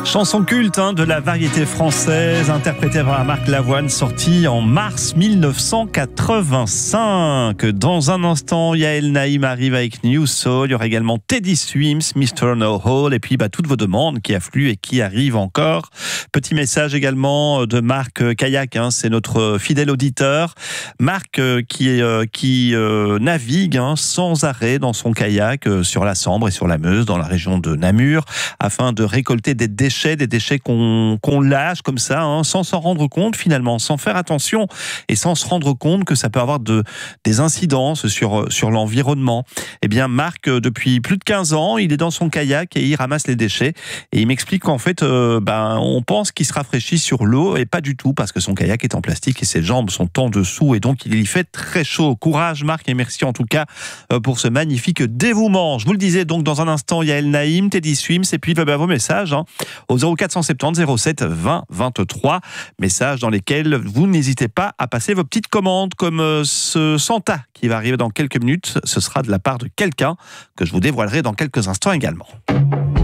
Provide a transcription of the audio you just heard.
Chanson culte de la variété française, interprétée par Marc Lavoine, sortie en mars 1985. Dans un instant, Yael Naïm arrive avec New Soul. Il y aura également Teddy Swims, Mr. No Hole, et puis toutes vos demandes qui affluent et qui arrivent encore. Petit message également de Marc Kayak, c'est notre fidèle auditeur. Marc qui navigue sans arrêt dans son kayak sur la Sambre et sur la Meuse, dans la région de Namur, afin de récolter des déchets qu'on lâche comme ça, sans s'en rendre compte finalement, sans faire attention et sans se rendre compte que ça peut avoir des incidences sur l'environnement. Eh bien Marc, depuis plus de 15 ans, il est dans son kayak et il ramasse les déchets et il m'explique qu'en fait, on pense qu'il se rafraîchit sur l'eau et pas du tout parce que son kayak est en plastique et ses jambes sont en dessous et donc il y fait très chaud. Courage Marc et merci en tout cas pour ce magnifique dévouement. Je vous le disais donc dans un instant, Yael Naïm, Teddy Swims et puis vos messages au 0470 07 20 23. Messages dans lesquels vous n'hésitez pas à passer vos petites commandes comme ce Santa qui va arriver dans quelques minutes. Ce sera de la part de quelqu'un que je vous dévoilerai dans quelques instants également.